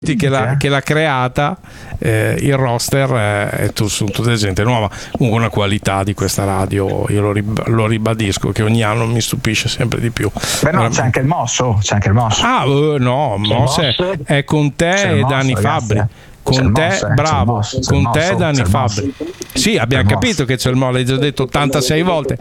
che l'ha creata, il roster è su tutta gente nuova. Comunque una qualità di questa radio, io lo ribadisco, che ogni anno mi stupisce sempre di più. Beh no, c'è anche il Mosso. Ah no, Mosso è con te e Dani Fabbri. Con te, bravo, con te Dani Fabbri. Sì, abbiamo capito che c'è il Mosso, l'hai già detto 86 volte.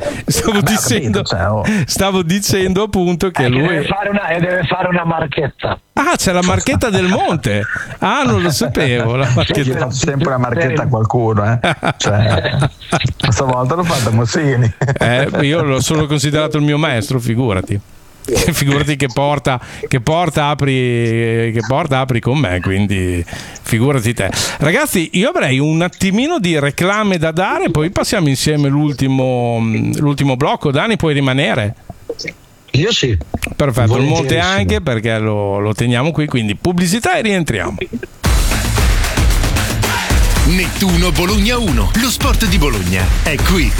Stavo dicendo appunto che lui deve fare una marchetta. Ah, c'è la marchetta del Monte. Ah, non lo sapevo. La marchetta. Io faccio sempre una marchetta a qualcuno, Cioè, questa volta l'ho fatta Mossini. Io l'ho solo considerato il mio maestro, figurati che porta apri con me, quindi figurati te. Ragazzi, io avrei un attimino di reclame da dare, poi passiamo insieme l'ultimo blocco. Dani, puoi rimanere? Io sì. Perfetto, il Monte anche, perché lo teniamo qui, quindi pubblicità e rientriamo. Nettuno Bologna 1, lo sport di Bologna è qui.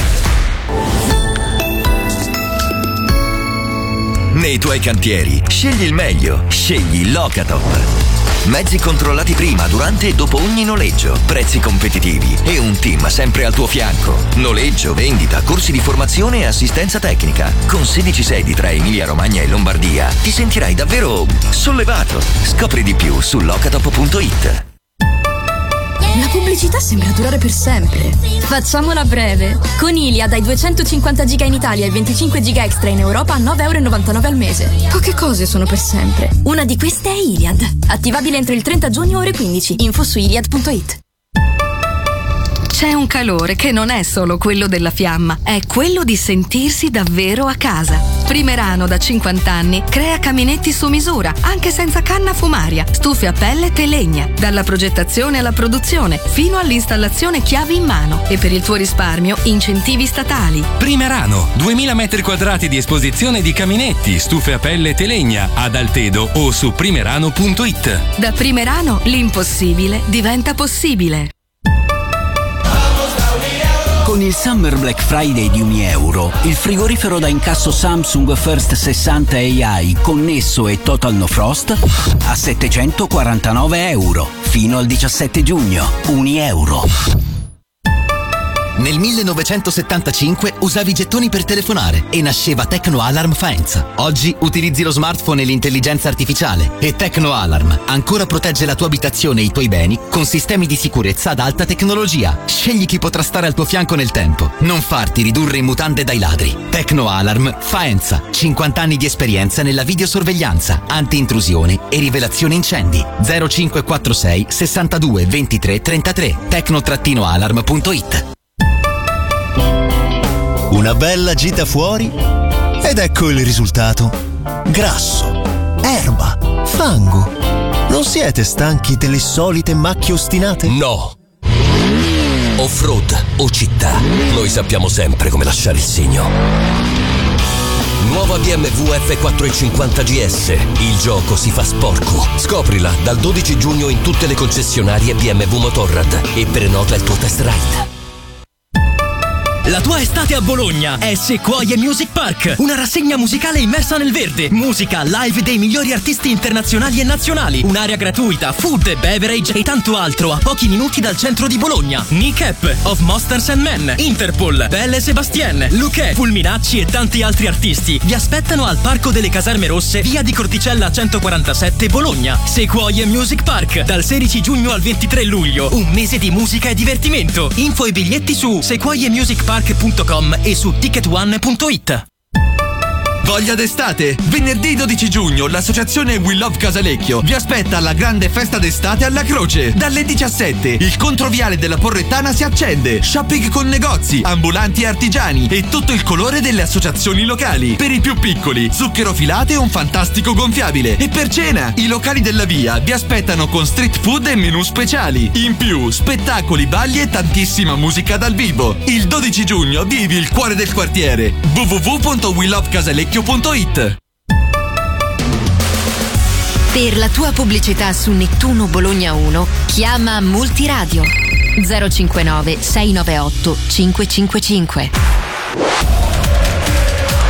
Nei tuoi cantieri, scegli il meglio, scegli Locatop. Mezzi controllati prima, durante e dopo ogni noleggio, prezzi competitivi e un team sempre al tuo fianco. Noleggio, vendita, corsi di formazione e assistenza tecnica. Con 16 sedi tra Emilia Romagna e Lombardia, ti sentirai davvero sollevato. Scopri di più su locatop.it. La pubblicità sembra durare per sempre. Facciamola breve. Con Iliad hai 250 giga in Italia e 25 giga extra in Europa a €9,99 al mese. Poche cose sono per sempre. Una di queste è Iliad. Attivabile entro il 30 giugno ore 15. Info su iliad.it. C'è un calore che non è solo quello della fiamma, è quello di sentirsi davvero a casa. Primerano da 50 anni crea caminetti su misura, anche senza canna fumaria, stufe a pellet e legna, dalla progettazione alla produzione, fino all'installazione chiavi in mano. E per il tuo risparmio, incentivi statali. Primerano, 2000 metri quadrati di esposizione di caminetti, stufe a pellet e legna, ad Altedo o su primerano.it. Da Primerano l'impossibile diventa possibile. Con il Summer Black Friday di €1, il frigorifero da incasso Samsung First 60 AI connesso e Total No Frost a €749 fino al 17 giugno. €1. Nel 1975 usavi i gettoni per telefonare e nasceva Tecno Alarm Faenza. Oggi utilizzi lo smartphone e l'intelligenza artificiale e Tecno Alarm ancora protegge la tua abitazione e i tuoi beni con sistemi di sicurezza ad alta tecnologia. Scegli chi potrà stare al tuo fianco nel tempo. Non farti ridurre in mutande dai ladri. Tecno Alarm Faenza. 50 anni di esperienza nella videosorveglianza, anti-intrusione e rivelazione incendi. 0546 62 23 33. Tecno-alarm.it. Una bella gita fuori ed ecco il risultato. Grasso, erba, fango. Non siete stanchi delle solite macchie ostinate? No. Off-road o città, noi sappiamo sempre come lasciare il segno. Nuova BMW F450 GS. Il gioco si fa sporco. Scoprila dal 12 giugno in tutte le concessionarie BMW Motorrad e prenota il tuo test ride. La tua estate a Bologna è Sequoia Music Park, una rassegna musicale immersa nel verde, musica live dei migliori artisti internazionali e nazionali, un'area gratuita, food, beverage e tanto altro a pochi minuti dal centro di Bologna. Kneecap, Of Monsters and Men, Interpol, Belle Sebastien, Luque, Fulminacci e tanti altri artisti vi aspettano al Parco delle Caserme Rosse, via di Corticella 147 Bologna. Sequoia Music Park, dal 16 giugno al 23 luglio, un mese di musica e divertimento. Info e biglietti su sequoiamusicpark.com e su ticketone.it. Voglia d'estate? Venerdì 12 giugno l'associazione We Love Casalecchio vi aspetta alla grande festa d'estate alla Croce. Dalle 17 il controviale della Porrettana si accende. Shopping con negozi, ambulanti e artigiani e tutto il colore delle associazioni locali. Per i più piccoli, zucchero filato e un fantastico gonfiabile. E per cena, i locali della via vi aspettano con street food e menù speciali. In più, spettacoli, balli e tantissima musica dal vivo. Il 12 giugno vivi il cuore del quartiere. www.welovecasalecchio.it. Per la tua pubblicità su Nettuno Bologna 1 chiama Multiradio 059 698 555.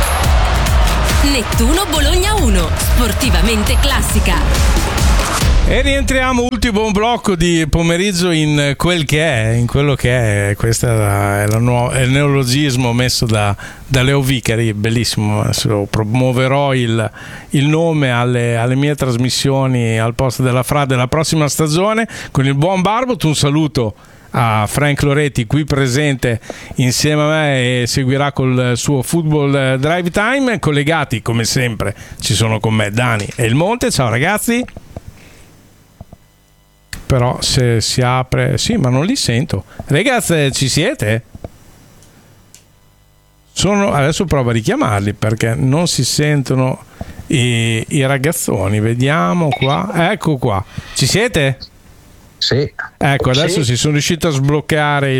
Nettuno Bologna 1, sportivamente classica. E rientriamo, ultimo blocco di pomeriggio in quello che è. Questo è il neologismo messo da Leo Vicari, bellissimo. Adesso promuoverò il nome alle mie trasmissioni al posto della Fra della prossima stagione con il buon Barbot. Un saluto a Frank Loretti qui presente insieme a me e seguirà col suo Football Drive Time. Collegati come sempre ci sono con me Dani e il Monte. Ciao ragazzi. Però se si apre, sì, ma non li sento. Ragazzi, ci siete? Adesso provo a richiamarli perché non si sentono i ragazzoni. Vediamo qua. Ecco qua. Ci siete? Sì. Ecco, adesso si sono riuscito a sbloccare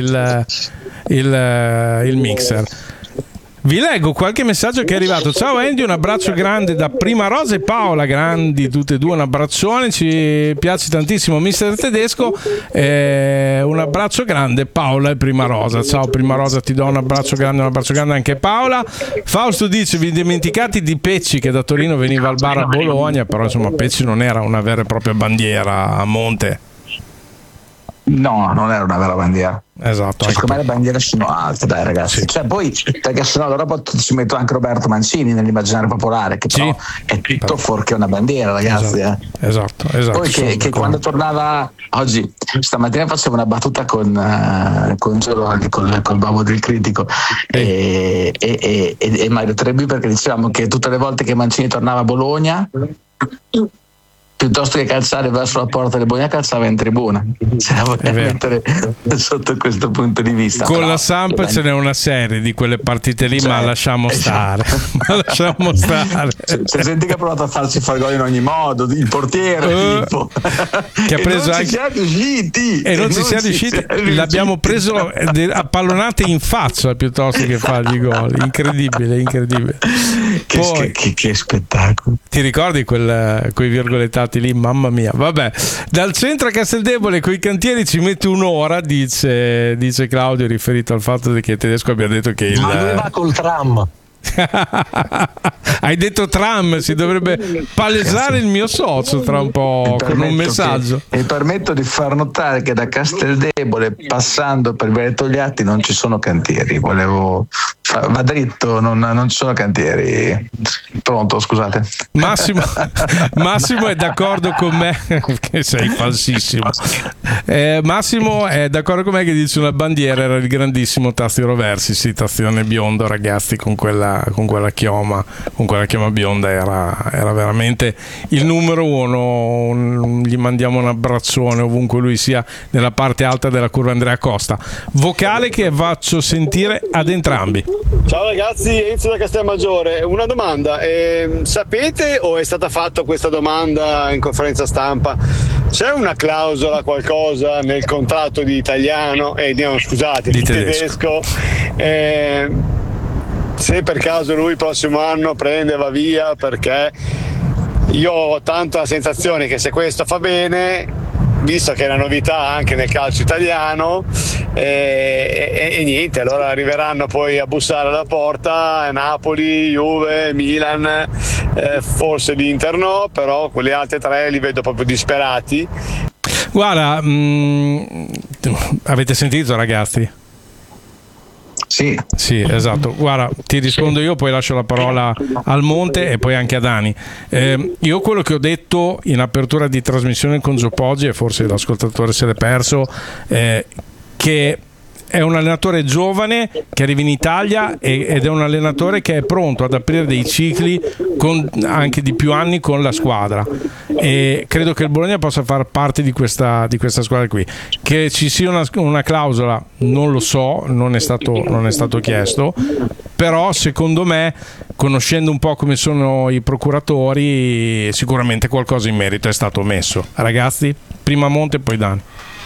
il mixer. Vi leggo qualche messaggio che è arrivato. Ciao Andy, un abbraccio grande da Prima Rosa e Paola, grandi tutte e due, un abbraccione, ci piace tantissimo Mister Tedesco, un abbraccio grande Paola e Prima Rosa. Ciao Prima Rosa, ti do un abbraccio grande anche Paola. Fausto dice: vi dimenticate di Pecci che da Torino veniva al bar a Bologna, però insomma Pecci non era una vera e propria bandiera a monte. No, non era una vera bandiera. Esatto. Cioè, secondo me le bandiere sono alte, dai ragazzi. Sì. Cioè, poi, perché sennò dopo ci metto anche Roberto Mancini nell'immaginario popolare, che però è tutto fuorché una bandiera, ragazzi. Esatto. Poi che quando tornava oggi, stamattina facevo una battuta con Babbo del Critico e Mario Trebbi, perché dicevamo che tutte le volte che Mancini tornava a Bologna, piuttosto che calciare verso la porta del Bologna, calciava in tribuna. Ce la voglio mettere sotto questo punto di vista. Con la Samp ce n'è una serie di quelle partite lì, ma lasciamo stare. C'è gente che ha provato a farci far gol in ogni modo, il portiere che ha preso non ci siamo riusciti. E non ci siamo riusciti. L'abbiamo preso a pallonate in faccia piuttosto che fargli gol. Incredibile. Poi, che spettacolo. Ti ricordi quei virgolettati lì, mamma mia. Vabbè, dal centro a Casteldebole coi cantieri ci mette un'ora, dice Claudio, riferito al fatto che Tedesco abbia detto che ma lui va col tram. Hai detto si dovrebbe palesare il mio socio tra un po' con un messaggio. Mi permetto di far notare che da Casteldebole passando per Viale Togliatti non ci sono cantieri. Va dritto, non ci sono cantieri. Pronto, scusate. Massimo è d'accordo con me che sei falsissimo. Massimo è d'accordo con me che dice una bandiera era il grandissimo Tastio Roversi, sì, tastione biondo, ragazzi, con quella chioma bionda era veramente il numero uno. Gli mandiamo un abbraccione ovunque lui sia nella parte alta della curva Andrea Costa. Vocale che faccio sentire ad entrambi. Ciao ragazzi, Enzo da Castelmaggiore. Una domanda, sapete o è stata fatta questa domanda in conferenza stampa? C'è una clausola, qualcosa nel contratto di Italiano di Tedesco, se per caso lui il prossimo anno prende e va via? Perché io ho tanto la sensazione che se questo fa bene, visto che è una novità anche nel calcio italiano, e niente, allora arriveranno poi a bussare alla porta Napoli, Juve, Milan, forse l'Inter no, però quelle altre tre li vedo proprio disperati. Guarda, avete sentito ragazzi? Sì, esatto. Guarda, ti rispondo io, poi lascio la parola al Monte e poi anche a Dani. Io quello che ho detto in apertura di trasmissione con Gio Poggi, e forse l'ascoltatore se l'è perso, che è un allenatore giovane che arriva in Italia ed è un allenatore che è pronto ad aprire dei cicli con anche di più anni con la squadra, e credo che il Bologna possa far parte di questa squadra qui. Che ci sia una clausola non lo so, non è stato chiesto, però secondo me, conoscendo un po' come sono i procuratori, sicuramente qualcosa in merito è stato messo. Ragazzi, prima Monte e poi Dani.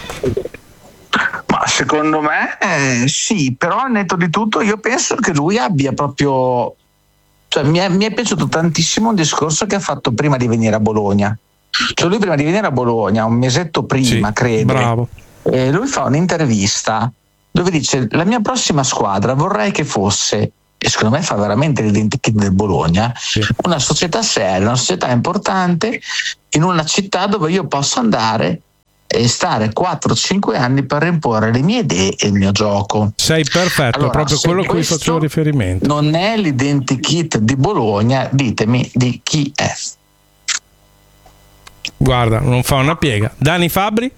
Ma secondo me sì, però al netto di tutto io penso che lui abbia proprio, cioè mi è piaciuto tantissimo un discorso che ha fatto prima di venire a Bologna. Cioè lui prima di venire a Bologna, un mesetto prima, credo, bravo. Lui fa un'intervista dove dice: la mia prossima squadra vorrei che fosse e secondo me fa veramente l'identikit del Bologna, una società seria, una società importante in una città dove io posso andare e stare 4-5 anni per imporre le mie idee e il mio gioco. Sei perfetto, allora, proprio quello a cui facevo riferimento. Non è l'identikit di Bologna, ditemi di chi è. Guarda, non fa una piega. Dani Fabbri?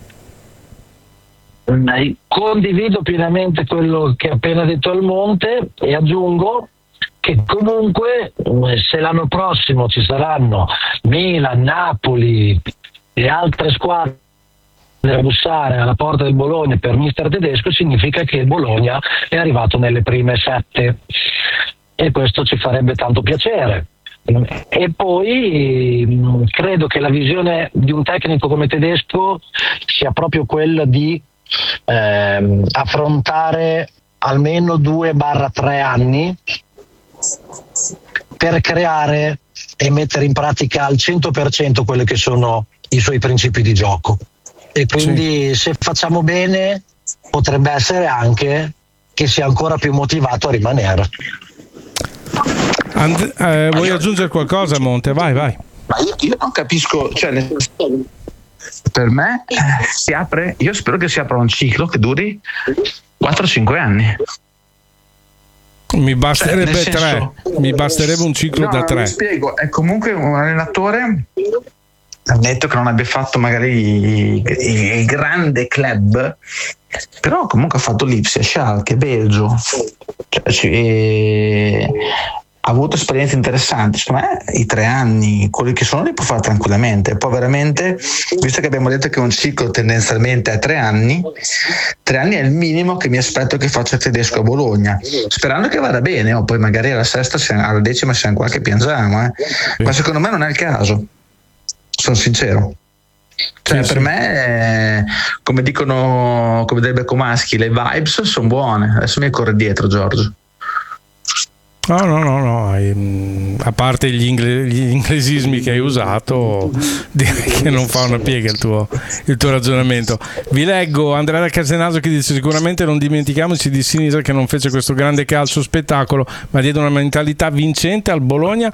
Condivido pienamente quello che ha appena detto Almonte e aggiungo che comunque se l'anno prossimo ci saranno Milan, Napoli e altre squadre a bussare alla porta del Bologna per mister Tedesco, significa che il Bologna è arrivato nelle prime 7 e questo ci farebbe tanto piacere. E poi credo che la visione di un tecnico come Tedesco sia proprio quella di affrontare almeno 2-3 anni per creare e mettere in pratica al 100% quelli che sono i suoi principi di gioco, e quindi se facciamo bene potrebbe essere anche che sia ancora più motivato a rimanere. Vuoi aggiungere qualcosa, Monte? Vai. Ma io non capisco, cioè, per me si apre, io spero che si apra un ciclo che duri 4-5 anni. Mi basterebbe mi basterebbe un ciclo da 3. Mi spiego, è comunque un allenatore, al netto che non abbia fatto magari il grande club, però comunque ha fatto Lipsia, Schalke, Belgio, ha avuto esperienze interessanti. Secondo me i 3 anni, quelli che sono, li può fare tranquillamente. Poi veramente, visto che abbiamo detto che un ciclo tendenzialmente è 3 anni, 3 anni è il minimo che mi aspetto che faccia Tedesco a Bologna, sperando che vada bene, o poi magari alla 6ª, alla 10ª siamo qua che piangiamo, ma secondo me non è il caso, sono sincero. Cioè, per me, come direbbe Comaschi, le vibes sono buone. Adesso mi corre dietro Giorgio. No, a parte gli inglesismi che hai usato, direi che non fa una piega il tuo ragionamento. Vi leggo Andrea da Casenaso che dice: sicuramente non dimentichiamoci di Sinisa, che non fece questo grande calcio spettacolo, ma diede una mentalità vincente al Bologna.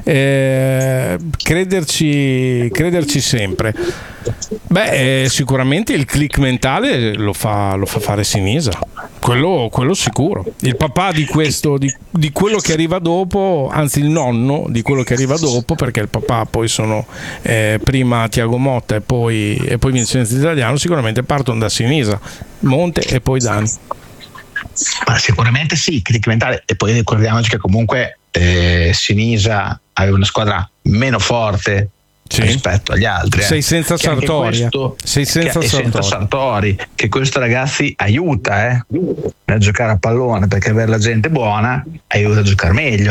Crederci sempre. Sicuramente il click mentale lo fa fare Sinisa, quello sicuro. Il papà di quello che arriva dopo, anzi il nonno di quello che arriva dopo, perché il papà poi sono prima Tiago Motta e poi Vincenzo Italiano, sicuramente partono da Sinisa, Monte e poi Dani. Ma sicuramente sì, click mentale. E poi ricordiamoci che comunque Sinisa aveva una squadra meno forte rispetto agli altri. Sei senza Sartori. Senza Sartori, che questo ragazzi aiuta a giocare a pallone, perché avere la gente buona aiuta a giocare meglio.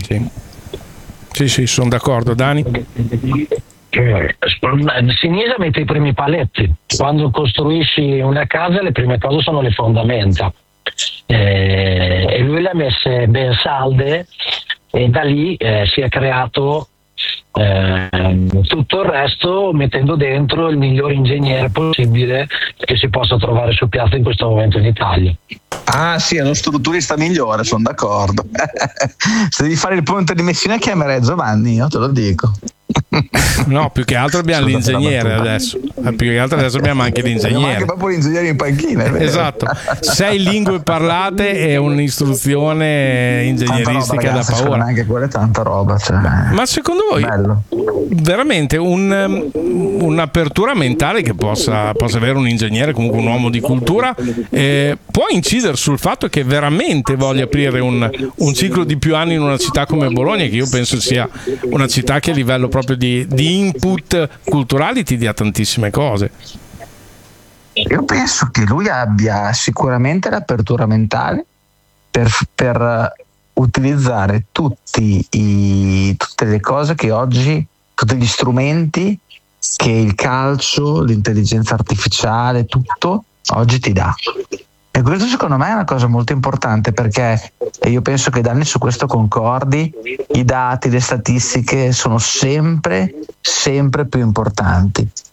Sì, sono d'accordo. Dani? Sinisa mette i primi paletti. Quando costruisci una casa, le prime cose sono le fondamenta, e lui le ha messe ben salde, e da lì si è creato tutto il resto, mettendo dentro il miglior ingegnere possibile che si possa trovare sul piatto in questo momento in Italia. Ah sì, è uno strutturista migliore, sono d'accordo. Se devi fare il ponte di Messina chiamerei Giovanni, io te lo dico. No, più che altro abbiamo l'ingegnere adesso. Più che altro adesso abbiamo anche l'ingegnere. Abbiamo anche proprio l'ingegnere in panchina. Esatto. 6 lingue parlate e un'istruzione ingegneristica da paura. Anche quella è tanta roba. Ma secondo voi veramente un'apertura mentale che possa avere un ingegnere, comunque un uomo di cultura, può incidere sul fatto che veramente voglia aprire un ciclo di più anni in una città come Bologna, che io penso sia una città che a livello proprio di input culturali ti dia tantissime cose? Io penso che lui abbia sicuramente l'apertura mentale per utilizzare tutte le cose che oggi, tutti gli strumenti che il calcio, l'intelligenza artificiale, tutto oggi ti dà. E questo secondo me è una cosa molto importante, perché, e io penso che Dani su questo concordi, i dati, le statistiche sono sempre più importanti,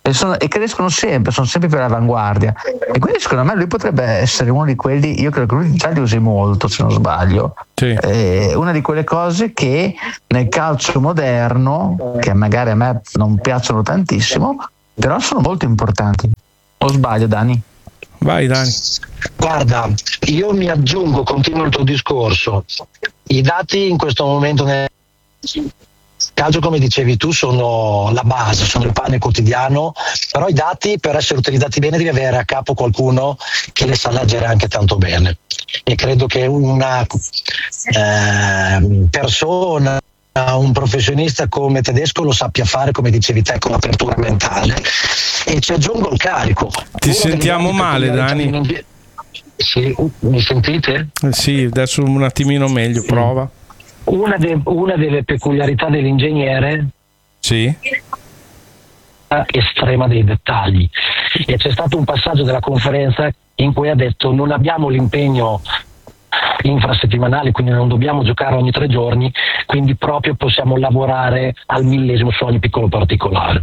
e crescono sempre, sono sempre più all'avanguardia, e quindi secondo me lui potrebbe essere uno di quelli, io credo che lui già li usi molto, se non sbaglio, una di quelle cose che nel calcio moderno, che magari a me non piacciono tantissimo, però sono molto importanti. O sbaglio, Dani? Vai, Dani. Guarda, io mi aggiungo, continuo il tuo discorso. I dati in questo momento nel calcio, come dicevi tu, sono la base, sono il pane quotidiano, però i dati, per essere utilizzati bene, devi avere a capo qualcuno che le sa leggere anche tanto bene, e credo che una persona, un professionista come Tedesco lo sappia fare, come dicevi te, con apertura mentale. E ci aggiungo il carico. Ti sentiamo male, Dani? Sì, mi sentite? Sì, adesso un attimino meglio, prova. Una delle peculiarità dell'ingegnere, sì, estrema dei dettagli, e c'è stato un passaggio della conferenza in cui ha detto: non abbiamo l'impegno infrasettimanale, quindi non dobbiamo giocare ogni 3 giorni, quindi proprio possiamo lavorare al millesimo su ogni piccolo particolare.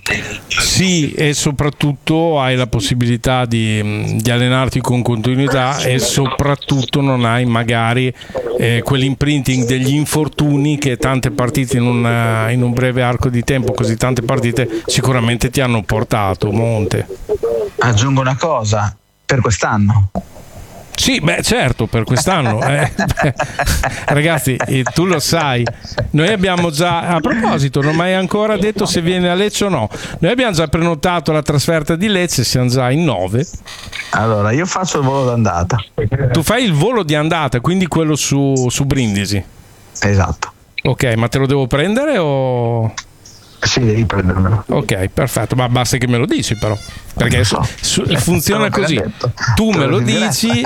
Sì, e soprattutto hai la possibilità di allenarti con continuità, e soprattutto non hai magari quell'imprinting degli infortuni che tante partite in un breve arco di tempo, così tante partite sicuramente ti hanno portato. Monte, aggiungo una cosa per quest'anno. Sì, beh, certo, per quest'anno. Ragazzi, tu lo sai, noi abbiamo già, a proposito, non mi hai ancora detto se viene a Lecce o no. Noi abbiamo già prenotato la trasferta di Lecce, siamo già in 9. Allora, io faccio il volo d'andata. Tu fai il volo di andata, quindi quello su Brindisi. Esatto. Ok, ma te lo devo prendere o... Sì, devi prendermelo. Ok, perfetto, ma basta che me lo dici, però, perché funziona così: tu me lo dici,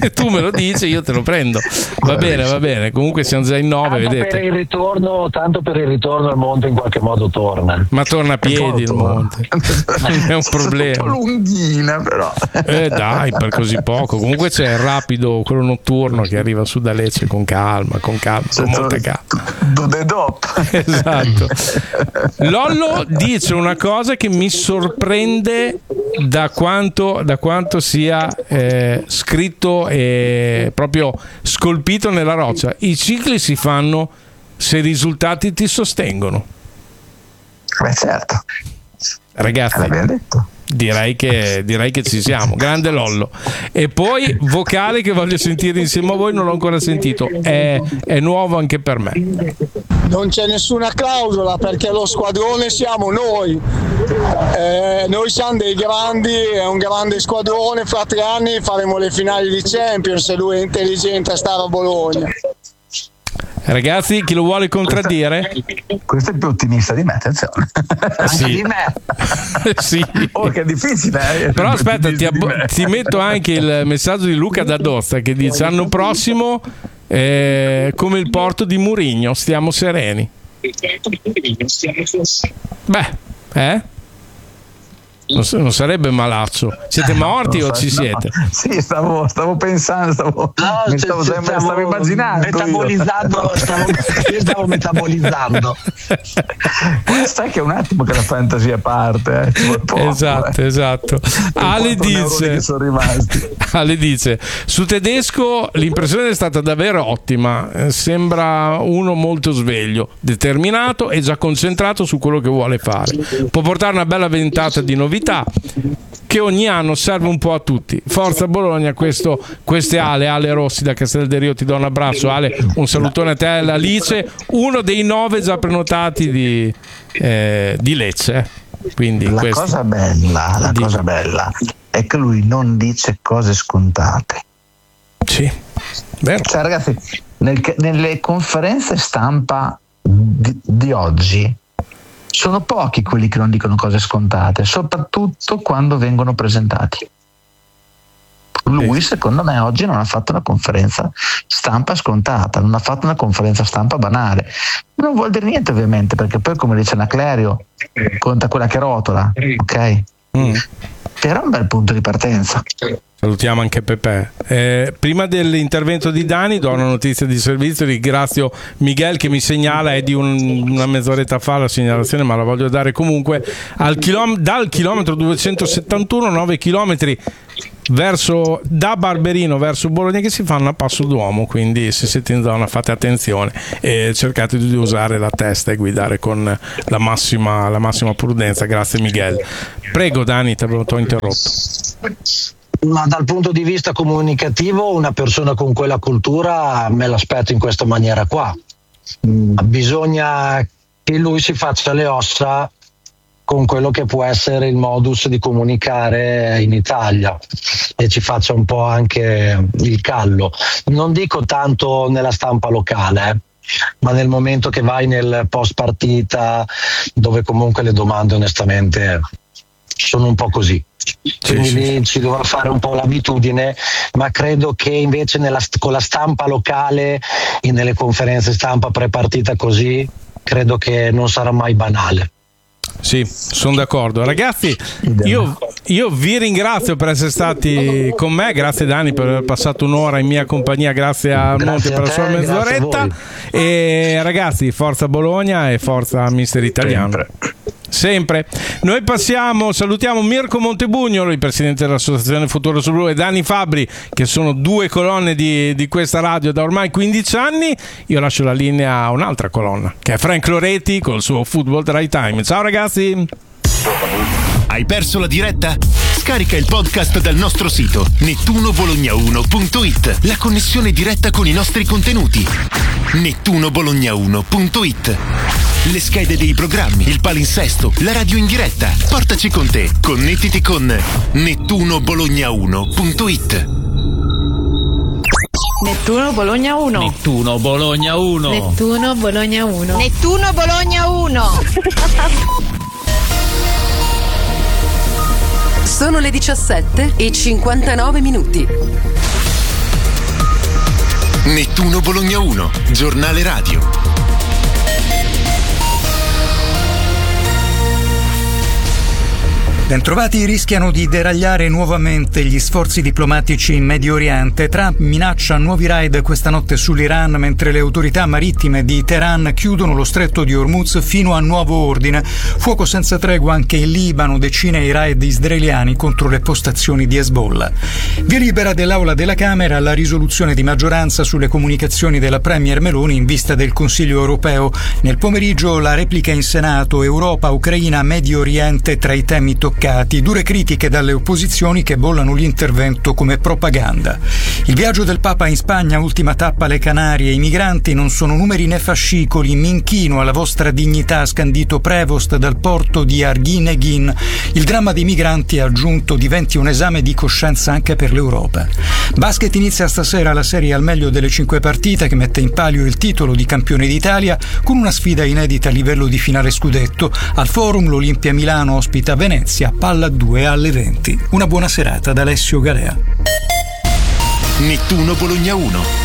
io te lo prendo. Va bene. Comunque siamo già in 9, vedete. Tanto per il ritorno il Monte in qualche modo torna. Ma torna a piedi il Monte, non è un problema. Un po' lunghina, però. Dai, per così poco. Comunque c'è il rapido, quello notturno, che arriva su da Lecce con calma, con molta calma. Esatto. Lollo dice una cosa che mi sorprende da quanto sia scritto e proprio scolpito nella roccia: i cicli si fanno se i risultati ti sostengono. Beh, certo, ragazzi, direi che ci siamo. Grande Lollo. E poi vocale che voglio sentire insieme a voi, non l'ho ancora sentito, è nuovo anche per me. Non c'è nessuna clausola, perché lo squadrone siamo noi. Noi siamo dei grandi, è un grande squadrone. Fra 3 anni faremo le finali di Champions, se lui è intelligente a stare a Bologna. Ragazzi, chi lo vuole contraddire? Questo è più ottimista di me, attenzione. Sì. Anche di me. Sì. Oh, che difficile. Però aspetta, ti metto anche il messaggio di Luca D'Adosta che dice: anno prossimo come il porto di Mourinho, stiamo sereni. Beh, non sarebbe malaccio. Siete morti o ci siete? Sì, stavo pensando, stavo immaginando, stavo metabolizzando. Sai che è un attimo che la fantasia parte, esatto. Ale dice: su Tedesco l'impressione è stata davvero ottima, sembra uno molto sveglio, determinato e già concentrato su quello che vuole fare. Può portare una bella ventata di novità che ogni anno serve un po' a tutti. Forza Bologna. Queste Ale Rossi da Castel del Rio, ti do un abbraccio. Ale, un salutone a te e all'Alice, uno dei 9 già prenotati di Lecce. Quindi la cosa bella è che lui non dice cose scontate. Sì, vero. Cioè, ragazzi, nelle conferenze stampa di oggi sono pochi quelli che non dicono cose scontate, soprattutto quando vengono presentati. Lui, secondo me, oggi non ha fatto una conferenza stampa scontata, non ha fatto una conferenza stampa banale. Non vuol dire niente, ovviamente, perché poi, come dice Anaclerio, conta quella che rotola, ok? però è un bel punto di partenza. Salutiamo anche Pepe. Prima dell'intervento di Dani do una notizia di servizio. Ringrazio Miguel che mi segnala, è di una mezz'oretta fa la segnalazione, ma la voglio dare comunque. Dal chilometro 271, 9 chilometri da Barberino verso Bologna che si fanno a passo d'uomo, quindi se siete in zona fate attenzione e cercate di usare la testa e guidare con la massima prudenza. Grazie Miguel. Prego Dani, ti ho interrotto. Ma dal punto di vista comunicativo una persona con quella cultura me l'aspetto in questa maniera qua. Bisogna che lui si faccia le ossa con quello che può essere il modus di comunicare in Italia e ci faccia un po' anche il callo. Non dico tanto nella stampa locale, ma nel momento che vai nel post partita, dove comunque le domande onestamente sono un po' così. Quindi lì ci dovrà fare un po' l'abitudine, ma credo che invece con la stampa locale e nelle conferenze stampa pre-partita così, credo che non sarà mai banale. Sì, sono d'accordo. Ragazzi, io vi ringrazio per essere stati con me, grazie Dani per aver passato un'ora in mia compagnia, grazie a Monti per la sua mezz'oretta, e ragazzi, forza Bologna e forza Mister Italiano. Sempre. Noi salutiamo Mirko Montebugnolo, il presidente dell'Associazione Futuro Sul Blu, e Dani Fabbri, che sono due colonne di questa radio da ormai 15 anni. Io lascio la linea a un'altra colonna, che è Frank Loretti col suo Football Dry Time. Ciao ragazzi. Hai perso la diretta? Scarica il podcast dal nostro sito nettunobologna1.it. La connessione diretta con i nostri contenuti. nettunobologna1.it. Le schede dei programmi, il palinsesto, la radio in diretta. Portaci con te. Connettiti con nettunobologna1.it. Nettuno Bologna 1. Nettuno Bologna 1. Nettuno Bologna 1. Nettuno Bologna 1. Sono le 17:59. Nettuno Bologna 1, giornale radio. Bentrovati. Rischiano di deragliare nuovamente gli sforzi diplomatici in Medio Oriente. Trump minaccia nuovi raid questa notte sull'Iran, mentre le autorità marittime di Teheran chiudono lo stretto di Hormuz fino a nuovo ordine. Fuoco senza tregua anche in Libano, decine i raid israeliani contro le postazioni di Hezbollah. Via libera dell'Aula della Camera alla risoluzione di maggioranza sulle comunicazioni della Premier Meloni in vista del Consiglio europeo. Nel pomeriggio la replica in Senato, Europa, Ucraina, Medio Oriente tra i temi toccati. Dure critiche dalle opposizioni che bollano l'intervento come propaganda. Il viaggio del Papa in Spagna, ultima tappa alle Canarie. I migranti non sono numeri né fascicoli. Mi inchino alla vostra dignità, scandito Prevost dal porto di Arguineghin. Il dramma dei migranti, ha aggiunto, diventi un esame di coscienza anche per l'Europa. Basket inizia stasera la serie al meglio delle 5 partite che mette in palio il titolo di campione d'Italia con una sfida inedita a livello di finale scudetto. Al Forum l'Olimpia Milano ospita Venezia, palla 2 alle 20. Una buona serata da Alessio Galea. Nettuno Bologna 1.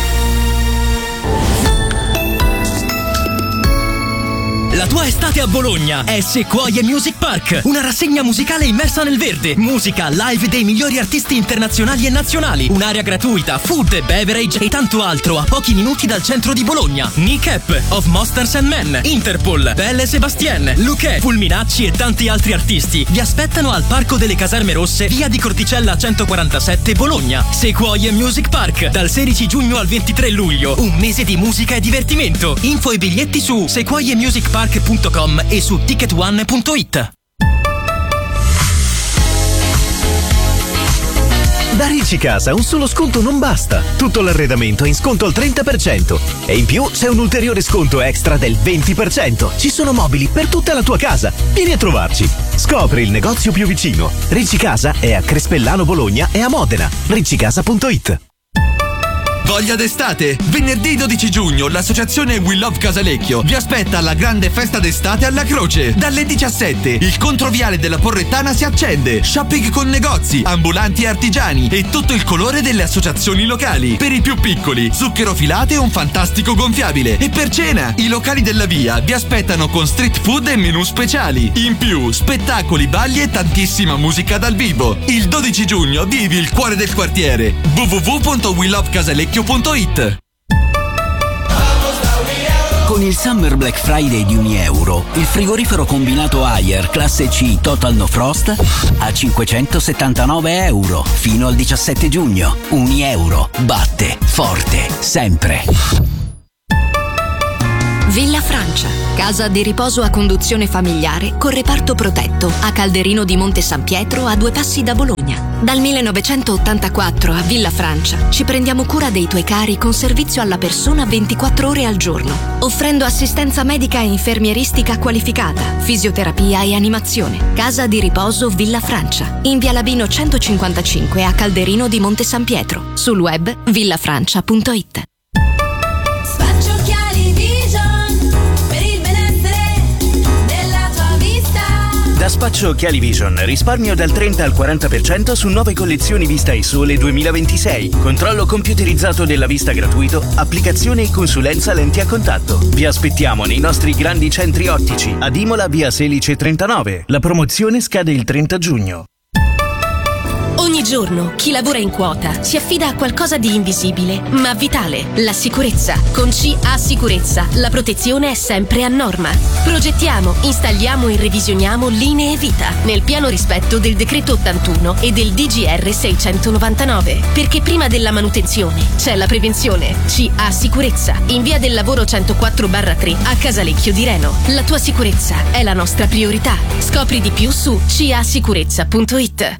La tua estate a Bologna è Sequoia Music Park, una rassegna musicale immersa nel verde, musica live dei migliori artisti internazionali e nazionali, un'area gratuita, food, beverage e tanto altro a pochi minuti dal centro di Bologna. Nick Epp, Of Monsters and Men, Interpol, Belle Sebastien, Luque, Fulminacci e tanti altri artisti vi aspettano al Parco delle Caserme Rosse, via di Corticella 147 Bologna. Sequoia Music Park, dal 16 giugno al 23 luglio, un mese di musica e divertimento. Info e biglietti su sequoiamusicpark.com e su ticketone.it. Da Ricci Casa un solo sconto non basta. Tutto l'arredamento è in sconto al 30% e in più c'è un ulteriore sconto extra del 20%. Ci sono mobili per tutta la tua casa. Vieni a trovarci. Scopri il negozio più vicino. Ricci Casa è a Crespellano Bologna e a Modena. riccicasa.it. Voglia d'estate? Venerdì 12 giugno l'associazione We Love Casalecchio vi aspetta alla grande festa d'estate alla Croce. Dalle 17 il controviale della Porrettana si accende. Shopping con negozi, ambulanti e artigiani e tutto il colore delle associazioni locali. Per i più piccoli, zucchero filato e un fantastico gonfiabile. E per cena, i locali della via vi aspettano con street food e menù speciali. In più, spettacoli, balli e tantissima musica dal vivo. Il 12 giugno vivi il cuore del quartiere. www.welovecasalecchio.it. Con il Summer Black Friday di €1, il frigorifero combinato Haier classe C Total No Frost a €579 fino al 17 giugno. €1 batte forte sempre. Villa Francia, casa di riposo a conduzione familiare con reparto protetto a Calderino di Monte San Pietro, a 2 passi da Bologna. Dal 1984 a Villa Francia ci prendiamo cura dei tuoi cari con servizio alla persona 24 ore al giorno, offrendo assistenza medica e infermieristica qualificata, fisioterapia e animazione. Casa di riposo Villa Francia, in via Labino 155 a Calderino di Monte San Pietro. Sul web villafrancia.it. Da Spaccio Occhiali Vision risparmio dal 30 al 40% su nuove collezioni Vista e Sole 2026. Controllo computerizzato della vista gratuito, applicazione e consulenza lenti a contatto. Vi aspettiamo nei nostri grandi centri ottici ad Imola via Selice 39. La promozione scade il 30 giugno. Ogni giorno chi lavora in quota si affida a qualcosa di invisibile ma vitale: la sicurezza. Con CA Sicurezza la protezione è sempre a norma. Progettiamo, installiamo e revisioniamo linee vita nel pieno rispetto del decreto 81 e del DGR 699, perché prima della manutenzione c'è la prevenzione. CA Sicurezza, in via del lavoro 104/3 a Casalecchio di Reno. La tua sicurezza è la nostra priorità. Scopri di più su casicurezza.it.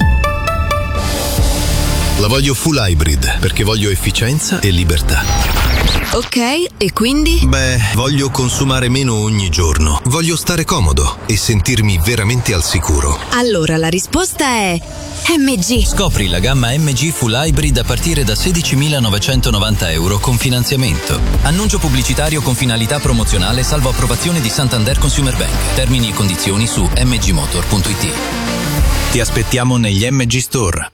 La voglio full hybrid perché voglio efficienza e libertà. Ok, e quindi? Beh, voglio consumare meno ogni giorno. Voglio stare comodo e sentirmi veramente al sicuro. Allora la risposta è MG. Scopri la gamma MG Full Hybrid a partire da €16.990 con finanziamento. Annuncio pubblicitario con finalità promozionale salvo approvazione di Santander Consumer Bank. Termini e condizioni su mgmotor.it. Ti aspettiamo negli MG Store.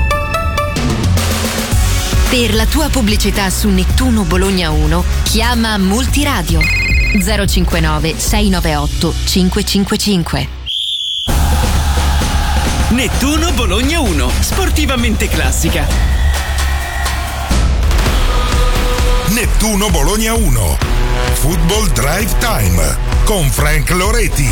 Per la tua pubblicità su Nettuno Bologna 1, chiama Multiradio 059 698 555. Nettuno Bologna 1, sportivamente classica. Nettuno Bologna 1, Football Drive Time con Frank Loretti.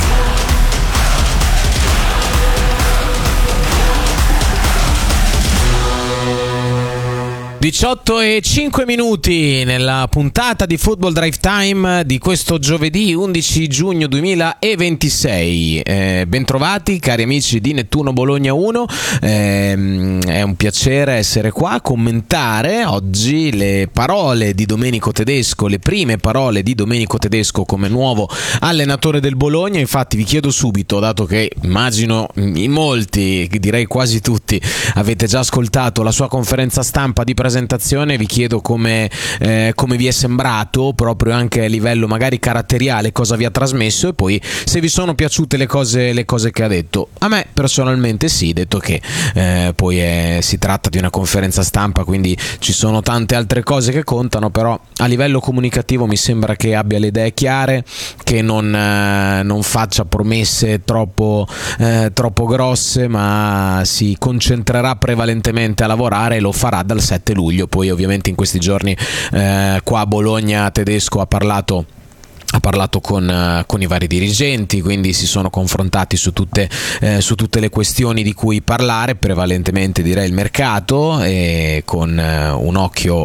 18:05 nella puntata di Football Drive Time di questo giovedì 11 giugno 2026. Bentrovati cari amici di Nettuno Bologna 1, è un piacere essere qua a commentare oggi le parole di Domenico Tedesco, le prime parole di Domenico Tedesco come nuovo allenatore del Bologna. Infatti vi chiedo subito, dato che immagino in molti, direi quasi tutti, avete già ascoltato la sua conferenza stampa di presentazione, vi chiedo come vi è sembrato proprio anche a livello magari caratteriale, cosa vi ha trasmesso e poi se vi sono piaciute le cose che ha detto. A me personalmente sì, detto che poi si tratta di una conferenza stampa, quindi ci sono tante altre cose che contano, però a livello comunicativo mi sembra che abbia le idee chiare, che non faccia promesse troppo grosse, ma si concentrerà prevalentemente a lavorare e lo farà dal 7 luglio. Poi ovviamente in questi giorni qua a Bologna Tedesco ha parlato con i vari dirigenti, quindi si sono confrontati su tutte le questioni di cui parlare, prevalentemente direi il mercato, e con un occhio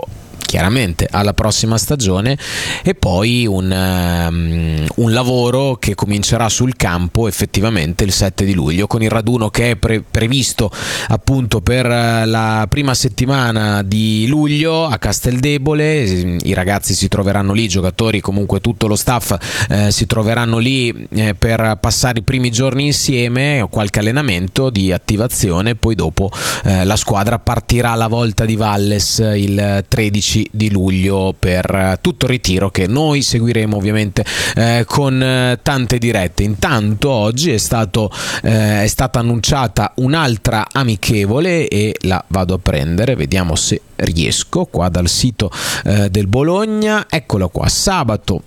chiaramente alla prossima stagione, e poi un lavoro che comincerà sul campo effettivamente il 7 di luglio con il raduno che è previsto appunto per la prima settimana di luglio a Casteldebole. I ragazzi si troveranno lì, i giocatori, comunque tutto lo staff si troveranno lì per passare i primi giorni insieme, qualche allenamento di attivazione, poi dopo la squadra partirà alla Volta di Valles il 13 di luglio per tutto il ritiro che noi seguiremo ovviamente con tante dirette. Intanto oggi è stata annunciata un'altra amichevole e la vado a prendere, vediamo se riesco qua dal sito del Bologna. Eccola qua, sabato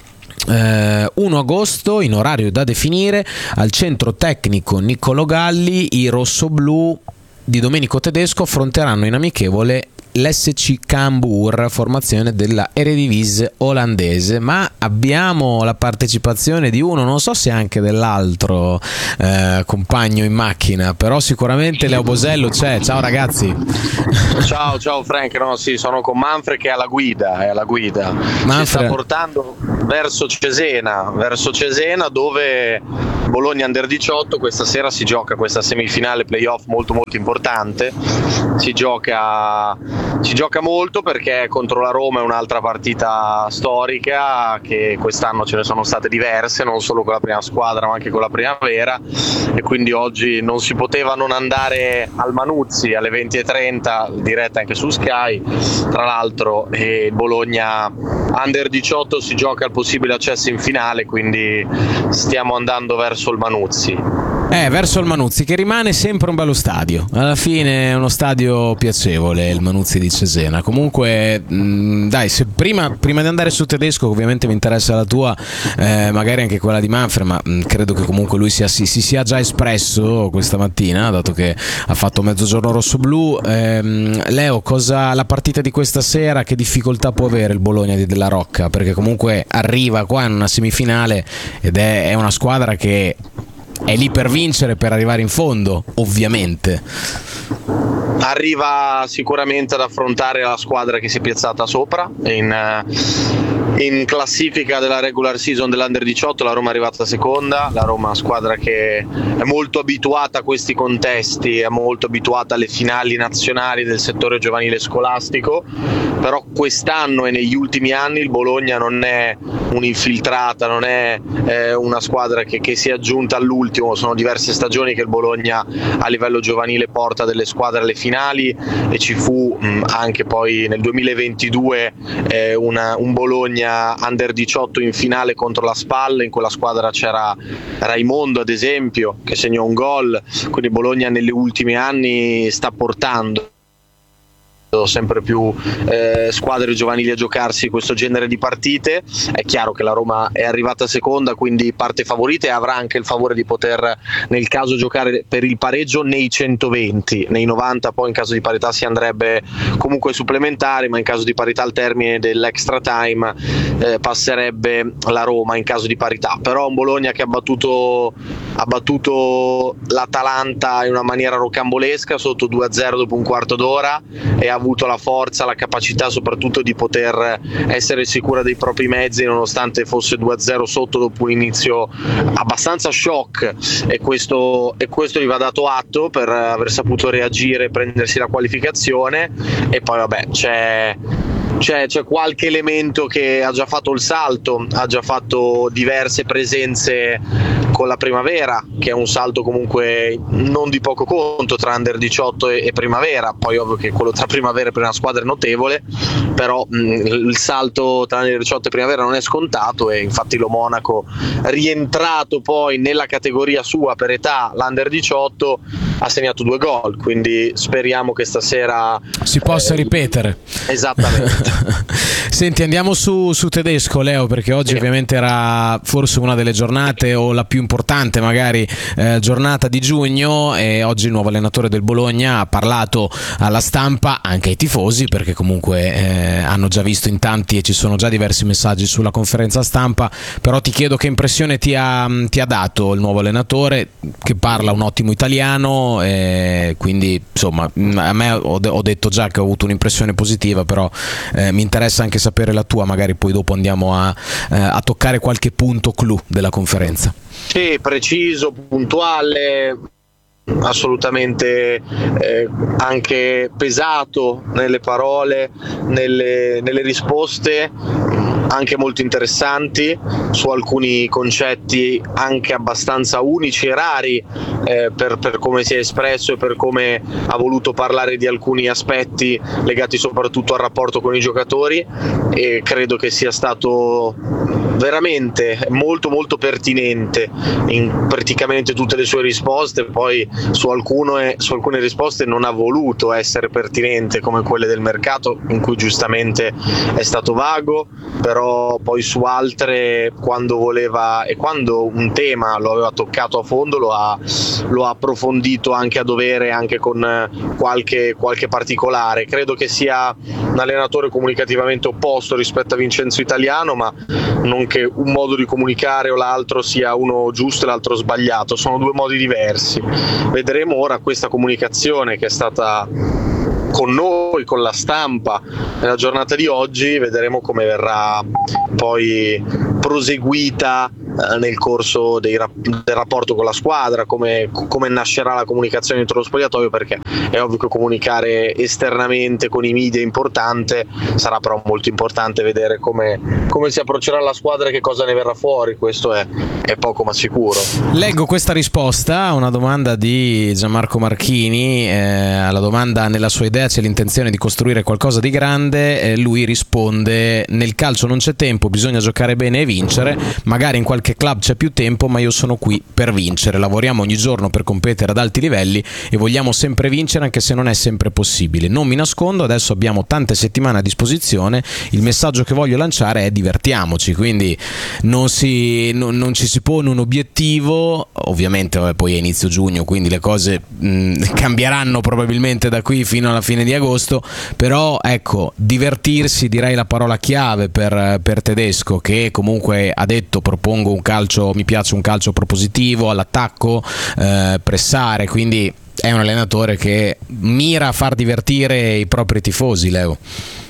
1 agosto in orario da definire al centro tecnico Niccolò Galli i rossoblù di Domenico Tedesco affronteranno in amichevole l'SC Cambuur, formazione della Eredivisie olandese. Ma abbiamo la partecipazione di uno, non so se anche dell'altro compagno in macchina, però sicuramente Leo Bosello c'è. Ciao ragazzi. Ciao Frank, no, sì, sono con Manfred che è alla guida, Manfred ci sta portando verso Cesena dove Bologna Under 18 questa sera si gioca questa semifinale playoff molto importante. Si gioca molto perché contro la Roma è un'altra partita storica, che quest'anno ce ne sono state diverse, non solo con la prima squadra ma anche con la primavera, e quindi oggi non si poteva non andare al Manuzzi alle 20:30, diretta anche su Sky. Tra l'altro il Bologna Under 18 si gioca al possibile accesso in finale, quindi stiamo andando verso il Manuzzi. Verso il Manuzzi, che rimane sempre un bello stadio. Alla fine è uno stadio piacevole, il Manuzzi di Cesena. Comunque, dai, se prima di andare su Tedesco, ovviamente mi interessa la tua, magari anche quella di Manfred, ma credo che comunque lui si sia già espresso questa mattina, dato che ha fatto mezzogiorno rosso-blu. Leo, la partita di questa sera, che difficoltà può avere il Bologna di Della Rocca? Perché comunque arriva qua in una semifinale ed è una squadra che è lì per vincere, per arrivare in fondo, ovviamente. Arriva sicuramente ad affrontare la squadra che si è piazzata sopra in classifica della regular season dell'Under 18. La Roma è arrivata seconda, la Roma è una squadra che è molto abituata a questi contesti, è molto abituata alle finali nazionali del settore giovanile scolastico, però quest'anno e negli ultimi anni il Bologna non è un'infiltrata, non è una squadra che si è aggiunta all'ultimo. Sono diverse stagioni che il Bologna a livello giovanile porta delle squadre alle finali, e ci fu anche poi nel 2022 un Bologna Under 18 in finale contro la SPAL. In quella squadra c'era Raimondo, ad esempio, che segnò un gol. Quindi Bologna negli ultimi anni sta portando sempre più squadre giovanili a giocarsi questo genere di partite. È chiaro che la Roma è arrivata seconda, quindi parte favorita, e avrà anche il favore di poter nel caso giocare per il pareggio nei 120. Nei 90 poi in caso di parità si andrebbe comunque supplementari, ma in caso di parità al termine dell'extra time passerebbe la Roma in caso di parità. Però un Bologna che ha battuto l'Atalanta in una maniera rocambolesca sotto 2-0 dopo un quarto d'ora, e ha avuto la forza, la capacità soprattutto di poter essere sicura dei propri mezzi nonostante fosse 2-0 sotto dopo un inizio abbastanza shock, e questo gli va dato atto per aver saputo reagire e prendersi la qualificazione. E poi vabbè, c'è qualche elemento che ha già fatto il salto, ha già fatto diverse presenze con la primavera, che è un salto comunque non di poco conto tra Under 18 e primavera. Poi ovvio che quello tra primavera per una squadra è notevole, però il salto tra Under 18 e primavera non è scontato, e infatti lo Monaco, rientrato poi nella categoria sua per età, l'Under 18, ha segnato 2 gol, quindi speriamo che stasera si possa ripetere. Esattamente. Senti, andiamo su Tedesco, Leo, perché oggi ovviamente era forse una delle giornate, o la più importante magari giornata di giugno, e oggi il nuovo allenatore del Bologna ha parlato alla stampa, anche ai tifosi, perché comunque hanno già visto in tanti e ci sono già diversi messaggi sulla conferenza stampa. Però ti chiedo che impressione ti ha dato il nuovo allenatore, che parla un ottimo italiano, 1, quindi insomma a me ho detto già che ho avuto un'impressione positiva, però mi interessa anche sapere la tua, magari poi dopo andiamo a toccare qualche punto clou della conferenza. Sì, preciso, puntuale, assolutamente anche pesato nelle parole, nelle risposte, anche molto interessanti su alcuni concetti anche abbastanza unici e rari per come si è espresso e per come ha voluto parlare di alcuni aspetti legati soprattutto al rapporto con i giocatori, e credo che sia stato veramente molto molto pertinente in praticamente tutte le sue risposte. Poi su alcune risposte non ha voluto essere pertinente, come quelle del mercato, in cui giustamente è stato vago, però poi su altre, quando voleva e quando un tema lo aveva toccato a fondo, lo ha approfondito anche a dovere, anche con qualche particolare. Credo che sia un allenatore comunicativamente opposto rispetto a Vincenzo Italiano, ma non che un modo di comunicare o l'altro sia uno giusto e l'altro sbagliato, sono due modi diversi. Vedremo ora questa comunicazione che è stata con noi, con la stampa nella giornata di oggi, vedremo come verrà poi proseguita nel corso del rapporto con la squadra, come nascerà la comunicazione dentro lo spogliatoio, perché è ovvio che comunicare esternamente con i media è importante, sarà però molto importante vedere come si approccerà la squadra e che cosa ne verrà fuori. Questo è poco ma sicuro. Leggo questa risposta a una domanda di Gianmarco Marchini, alla domanda: nella sua idea c'è l'intenzione di costruire qualcosa di grande? Lui risponde: nel calcio non c'è tempo, bisogna giocare bene e vincere, magari in qualche club c'è più tempo, ma io sono qui per vincere, lavoriamo ogni giorno per competere ad alti livelli e vogliamo sempre vincere, anche se non è sempre possibile. Non mi nascondo, adesso abbiamo tante settimane a disposizione, il messaggio che voglio lanciare è divertiamoci, quindi non ci si pone un obiettivo, ovviamente poi è inizio giugno, quindi le cose cambieranno probabilmente da qui fino alla fine di agosto, però ecco, divertirsi direi la parola chiave per Tedesco, che comunque ha detto: propongo un calcio, mi piace un calcio propositivo, all'attacco, pressare, quindi è un allenatore che mira a far divertire i propri tifosi, Leo.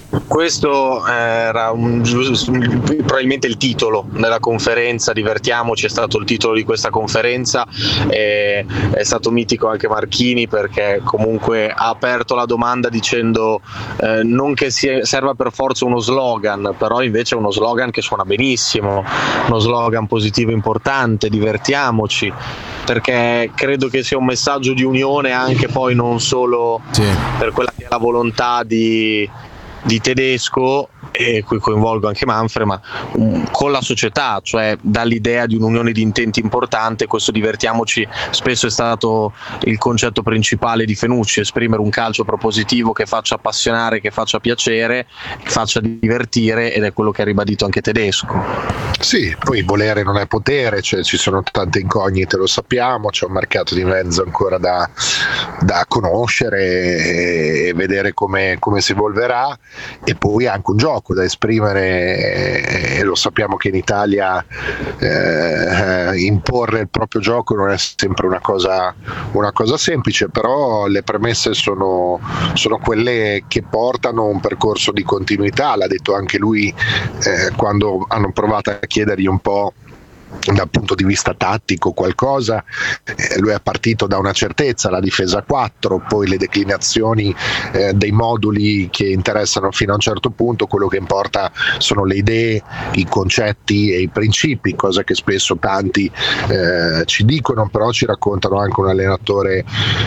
Questo era probabilmente il titolo della conferenza, divertiamoci è stato il titolo di questa conferenza, è stato mitico anche Marchini, perché comunque ha aperto la domanda dicendo non che serva per forza uno slogan, però invece è uno slogan che suona benissimo, uno slogan positivo importante, divertiamoci, perché credo che sia un messaggio di unione anche poi non solo per quella che è la volontà di Tedesco, e qui coinvolgo anche Manfred, ma con la società, cioè dall'idea di un'unione di intenti importante. Questo divertiamoci spesso è stato il concetto principale di Fenucci: esprimere un calcio propositivo che faccia appassionare, che faccia piacere, che faccia divertire, ed è quello che ha ribadito anche Tedesco. Sì, poi volere non è potere, cioè ci sono tante incognite, lo sappiamo, c'è un mercato di mezzo ancora da conoscere e vedere come si evolverà, e poi anche un gioco da esprimere, e lo sappiamo che in Italia imporre il proprio gioco non è sempre una cosa semplice, però le premesse sono quelle che portano un percorso di continuità. L'ha detto anche lui quando hanno provato a chiedergli un po' dal punto di vista tattico qualcosa, lui è partito da una certezza, la difesa 4, poi le declinazioni dei moduli che interessano fino a un certo punto, quello che importa sono le idee, i concetti e i principi, cosa che spesso tanti ci dicono, però ci raccontano anche un allenatore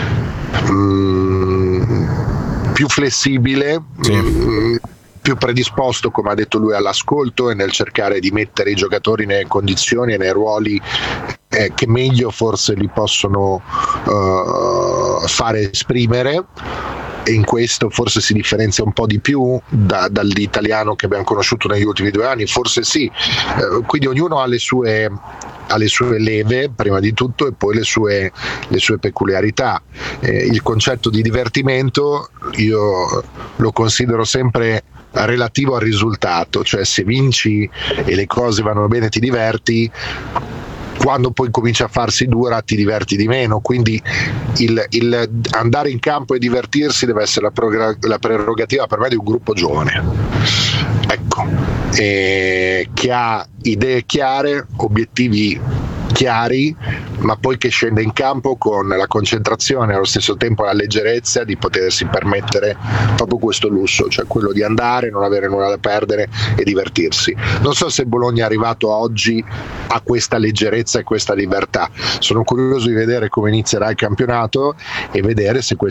più flessibile, più predisposto, come ha detto lui, all'ascolto e nel cercare di mettere i giocatori nelle condizioni e nei ruoli che meglio forse li possono fare esprimere, e in questo forse si differenzia un po' di più dall'italiano che abbiamo conosciuto negli ultimi 2 anni, forse sì, quindi ognuno ha le sue leve prima di tutto, e poi le sue peculiarità. Il concetto di divertimento io lo considero sempre relativo al risultato, cioè se vinci e le cose vanno bene ti diverti, quando poi comincia a farsi dura ti diverti di meno, quindi il andare in campo e divertirsi deve essere la prerogativa per me di un gruppo giovane, ecco, che ha idee chiare, obiettivi chiari, ma poi che scende in campo con la concentrazione e allo stesso tempo la leggerezza di potersi permettere proprio questo lusso, cioè quello di andare, non avere nulla da perdere e divertirsi. Non so se Bologna è arrivato oggi a questa leggerezza e questa libertà. Sono curioso di vedere come inizierà il campionato e vedere se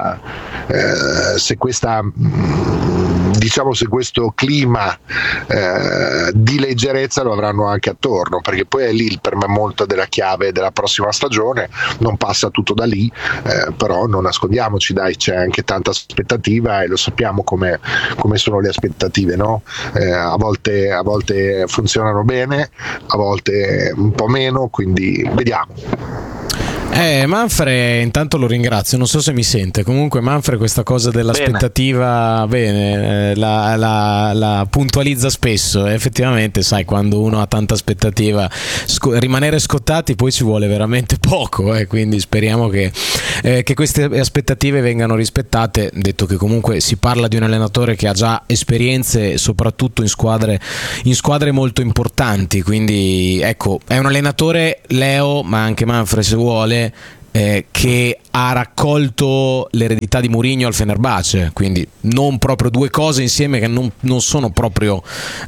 questo clima di leggerezza lo avranno anche attorno, perché poi è lì per me molto della chiave della prossima stagione. Non passa tutto da lì, però non nascondiamoci, dai, c'è anche tanta aspettativa e lo sappiamo come sono le aspettative, no? A volte funzionano bene, a volte un po' meno, quindi vediamo. Manfred, intanto lo ringrazio, non so se mi sente. Comunque Manfred questa cosa dell'aspettativa la puntualizza spesso. Effettivamente, sai, quando uno ha tanta aspettativa, rimanere scottati poi ci vuole veramente poco, quindi speriamo che queste aspettative vengano rispettate, detto che comunque si parla di un allenatore che ha già esperienze soprattutto in squadre molto importanti, quindi ecco, è un allenatore, Leo, ma anche Manfred se vuole, che ha raccolto l'eredità di Mourinho al Fenerbahce, quindi non proprio due cose insieme che non sono proprio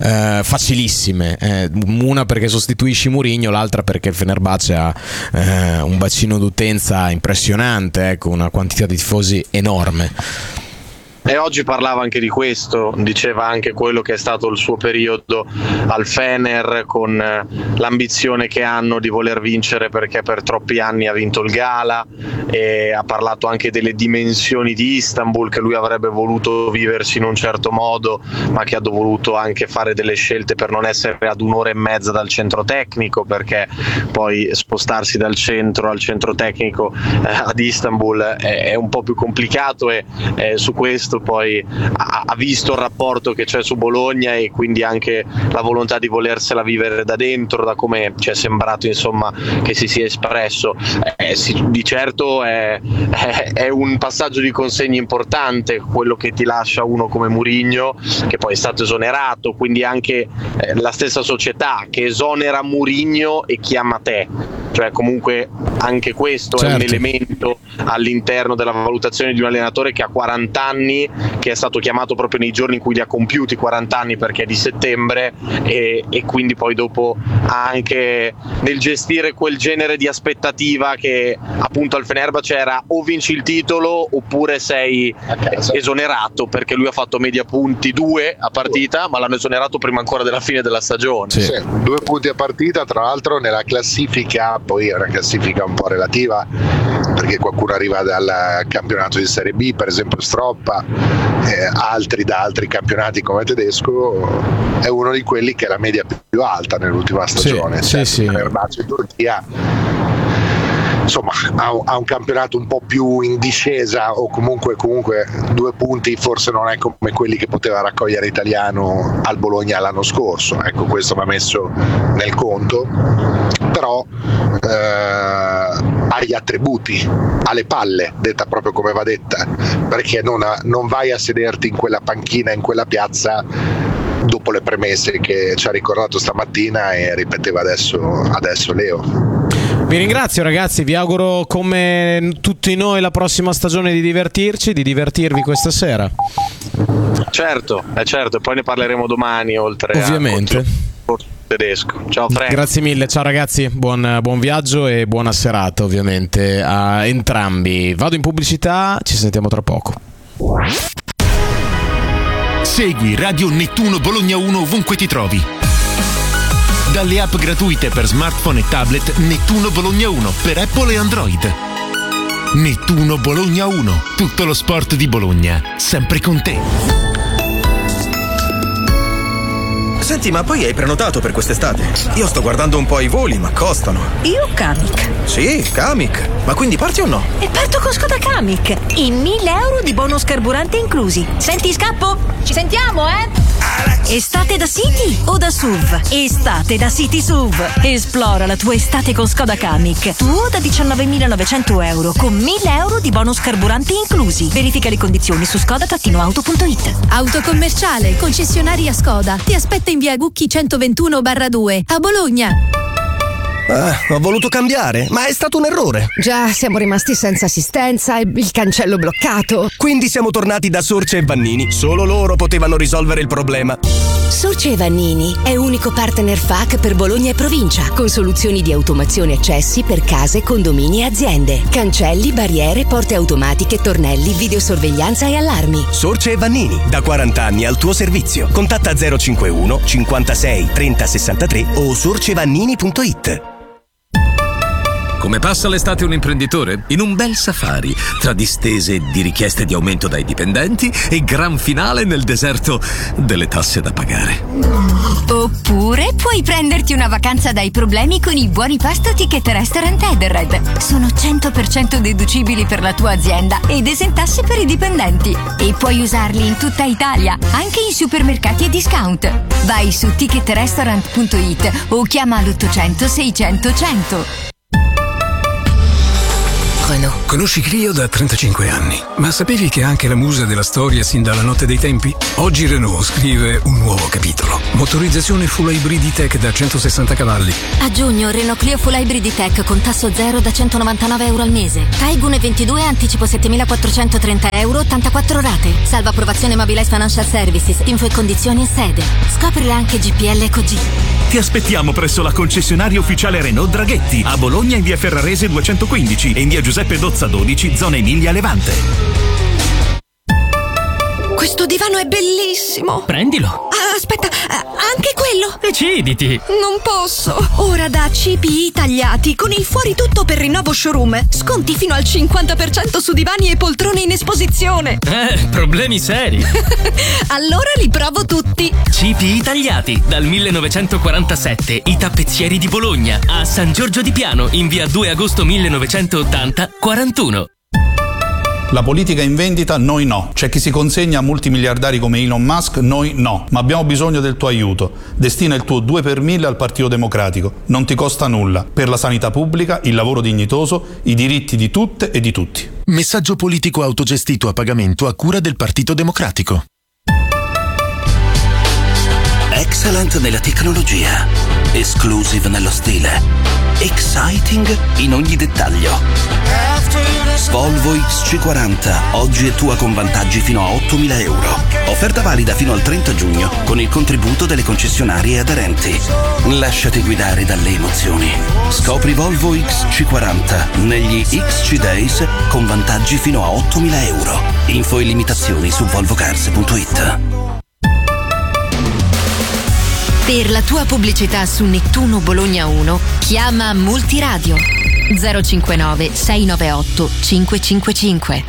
facilissime, una perché sostituisci Mourinho, l'altra perché il Fenerbahce ha un bacino d'utenza impressionante, ecco, una quantità di tifosi enorme. E oggi parlava anche di questo, diceva anche quello che è stato il suo periodo al Fener, con l'ambizione che hanno di voler vincere perché per troppi anni ha vinto il Gala, e ha parlato anche delle dimensioni di Istanbul, che lui avrebbe voluto viversi in un certo modo, ma che ha dovuto anche fare delle scelte per non essere ad 1 ora e mezza dal centro tecnico, perché poi spostarsi dal centro al centro tecnico ad Istanbul è un po' più complicato, e su questo poi ha visto il rapporto che c'è su Bologna e quindi anche la volontà di volersela vivere da dentro, da come ci è sembrato insomma che si sia espresso. Di certo è un passaggio di consegna importante quello che ti lascia uno come Mourinho, che poi è stato esonerato, quindi anche la stessa società che esonera Mourinho e chiama te, cioè comunque anche questo è un elemento all'interno della valutazione di un allenatore che ha 40 anni, che è stato chiamato proprio nei giorni in cui li ha compiuti 40 anni, perché è di settembre, e quindi poi dopo anche nel gestire quel genere di aspettativa che appunto al Fenerbahce era o vinci il titolo oppure sei esonerato, perché lui ha fatto media punti 2 a partita, ma l'hanno esonerato prima ancora della fine della stagione. Sì, 2 punti a partita, tra l'altro nella classifica, poi è una classifica un po' relativa perché qualcuno arriva dal campionato di Serie B, per esempio Stroppa, altri da altri campionati come tedesco, è uno di quelli che è la media più alta nell'ultima stagione. Sì. Fenerbahce in Turchia insomma ha un campionato un po' più in discesa, o comunque 2 punti forse non è come quelli che poteva raccogliere Italiano al Bologna l'anno scorso, ecco, questo va messo nel conto, però ha gli attributi, ha le palle, detta proprio come va detta, perché non vai a sederti in quella panchina, in quella piazza dopo le premesse che ci ha ricordato stamattina e ripeteva adesso Leo. Vi ringrazio ragazzi, vi auguro come tutti noi la prossima stagione di divertirvi questa sera. Certo, e poi ne parleremo domani, oltre ovviamente tedesco. Ciao Frank. Grazie mille, ciao ragazzi, buon viaggio e buona serata ovviamente a entrambi. Vado in pubblicità, ci sentiamo tra poco. Segui Radio Nettuno Bologna 1 ovunque ti trovi. Dalle app gratuite per smartphone e tablet Nettuno Bologna 1 per Apple e Android. Nettuno Bologna 1, tutto lo sport di Bologna, sempre con te. Senti, ma poi hai prenotato per quest'estate? Io sto guardando un po' i voli, ma costano. Io Kamiq. Sì, Kamiq. Ma quindi parti o no? E parto con Skoda Kamiq. In 1.000 euro di bonus carburante inclusi. Senti, scappo? Ci sentiamo, Estate da City o da SUV? Estate da City SUV. Esplora la tua estate con Skoda Kamiq. Tuo da 19.900 euro con 1.000 euro di bonus carburante inclusi. Verifica le condizioni su skoda-auto.it. Auto commerciale, concessionaria Skoda. Ti aspetta in via Gucchi 121/2 a Bologna. Ho voluto cambiare, ma è stato un errore. Già, siamo rimasti senza assistenza e il cancello bloccato. Quindi siamo tornati da Sorce e Vannini. Solo loro potevano risolvere il problema. Sorce e Vannini è unico partner FAC per Bologna e provincia, con soluzioni di automazione accessi per case, condomini e aziende. Cancelli, barriere, porte automatiche, tornelli, videosorveglianza e allarmi. Sorce e Vannini, da 40 anni al tuo servizio. Contatta 051 56 30 63 o sorcevannini.it. Come passa l'estate un imprenditore? In un bel safari, tra distese di richieste di aumento dai dipendenti e gran finale nel deserto delle tasse da pagare. Oppure puoi prenderti una vacanza dai problemi con i buoni pasto Ticket Restaurant Edenred. Sono 100% deducibili per la tua azienda ed esentasse per i dipendenti. E puoi usarli in tutta Italia, anche in supermercati e discount. Vai su ticketrestaurant.it o chiama l'800 600 100. Conosci Clio da 35 anni, ma sapevi che è anche la musa della storia sin dalla notte dei tempi? Oggi Renault scrive un nuovo capitolo. Motorizzazione full hybrid e-tech da 160 cavalli. A giugno Renault Clio full hybrid e-tech con tasso zero da 199 euro al mese. Taigun 22 anticipo 7.430 euro, 84 rate. Salva approvazione Mobilize Financial Services. Info e condizioni in sede. Scoprile anche GPL Ecog. Ti aspettiamo presso la concessionaria ufficiale Renault Draghetti a Bologna in via Ferrarese 215 e in via Giuseppe Dozza 12, zona Emilia Levante. Questo divano è bellissimo. Prendilo. Aspetta, anche quello. Deciditi. Non posso. Ora da CPI Tagliati con il fuori tutto per rinnovo showroom. Sconti fino al 50% su divani e poltrone in esposizione. Problemi seri. Allora li provo tutti. CPI Tagliati, dal 1947, i tappezzieri di Bologna, a San Giorgio di Piano, in via 2 agosto 1980, 41. La politica in vendita, noi no. C'è chi si consegna a multimiliardari come Elon Musk, noi no. Ma abbiamo bisogno del tuo aiuto. Destina il tuo 2 per 1000 al Partito Democratico. Non ti costa nulla. Per la sanità pubblica, il lavoro dignitoso, i diritti di tutte e di tutti. Messaggio politico autogestito a pagamento a cura del Partito Democratico. Excellent nella tecnologia, exclusive nello stile, exciting in ogni dettaglio. Volvo XC40, oggi è tua con vantaggi fino a 8.000 euro. Offerta valida fino al 30 giugno con il contributo delle concessionarie aderenti. Lasciati guidare dalle emozioni. Scopri Volvo XC40 negli XC Days con vantaggi fino a 8.000 euro. Info e limitazioni su volvocars.it. Per la tua pubblicità su Nettuno Bologna 1, chiama Multiradio 059 698 555.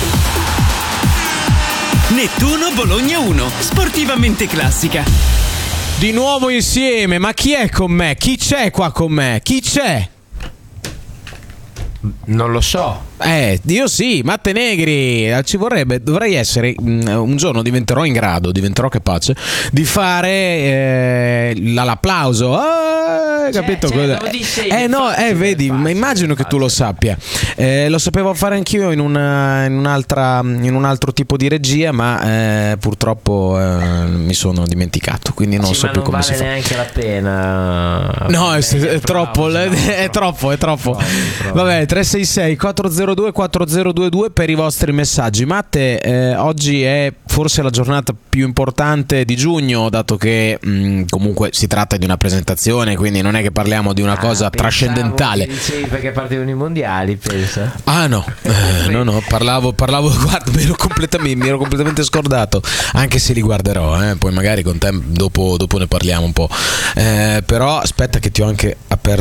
Nettuno Bologna 1, sportivamente classica. Di nuovo insieme, ma chi è con me? Chi c'è qua con me? Chi c'è? Non lo so. Io sì, Matte Negri, ci vorrebbe, dovrei essere, un giorno diventerò capace di fare l'applauso. Capito? Vedi, ma immagino che tu lo sappia. Lo sapevo fare anch'io in un altro tipo di regia, ma purtroppo mi sono dimenticato, quindi non so più come si fa. Non vale neanche la pena. No, è troppo, è troppo. Vabbè, 366 402 4022 per i vostri messaggi. Matte, oggi è forse la giornata più importante di giugno, dato che comunque si tratta di una presentazione, quindi non è che parliamo di una cosa trascendentale. Dicevi perché partivano i mondiali, pensa? No, parlavo, guarda, mi ero completamente scordato, anche se li guarderò, poi magari con te dopo ne parliamo un po'. Però aspetta che ti ho anche aperto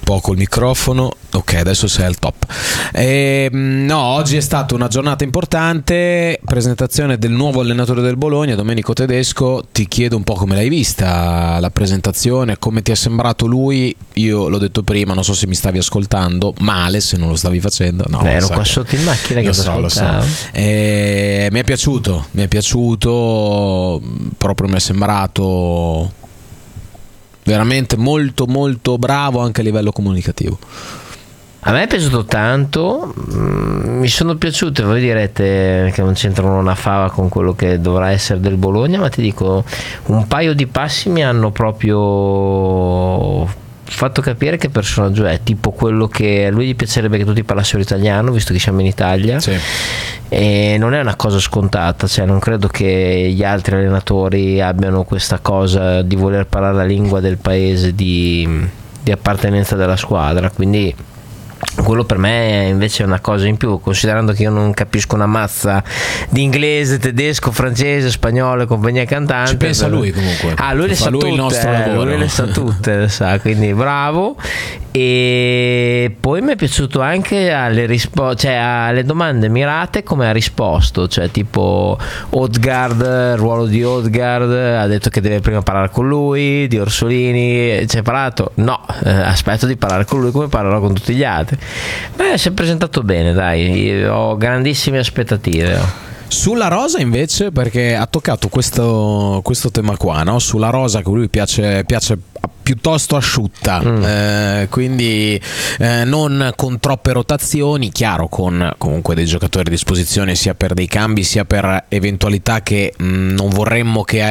po' col microfono. Ok, adesso sei al top. No, oggi è stata una giornata importante, presentazione del nuovo allenatore del Bologna, Domenico Tedesco. Ti chiedo un po' come l'hai vista la presentazione, come ti è sembrato lui. Io l'ho detto prima, non so se mi stavi ascoltando, male se non lo stavi facendo. No, ero qua sotto in macchina che lo so. Mi è piaciuto, proprio mi è sembrato veramente molto molto bravo anche a livello comunicativo. A me è piaciuto tanto, mi sono piaciute, voi direte che non c'entrano una fava con quello che dovrà essere del Bologna, ma ti dico, un paio di passi mi hanno proprio fatto capire che personaggio è, tipo quello che a lui gli piacerebbe che tutti parlassero italiano, visto che siamo in Italia. Sì. E non è una cosa scontata, cioè non credo che gli altri allenatori abbiano questa cosa di voler parlare la lingua del paese di appartenenza della squadra, quindi quello per me invece è una cosa in più, considerando che io non capisco una mazza di inglese, tedesco, francese, spagnolo e compagnia cantante. Ci pensa lui comunque. Lui le sa tutte, lui le sa tutte, sa, quindi bravo. E poi mi è piaciuto anche alle domande mirate come ha risposto, cioè tipo Odegaard, il ruolo di Odegaard, ha detto che deve prima parlare con lui, di Orsolini, ci hai parlato? No, aspetto di parlare con lui come parlerò con tutti gli altri. Beh, si è presentato bene, dai, ho grandissime aspettative. Sulla rosa invece, perché ha toccato questo tema qua, no? Sulla rosa che a lui piace piuttosto asciutta, quindi non con troppe rotazioni, chiaro, con comunque dei giocatori a disposizione sia per dei cambi sia per eventualità che non vorremmo che